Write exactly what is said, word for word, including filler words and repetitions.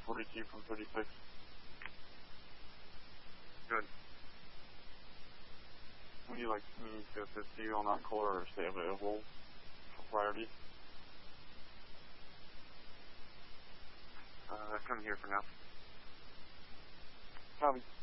forty-two from thirty-six. Good. Would you like me to assist you on that call or stay available for priority? Uh, come here for now. Copy.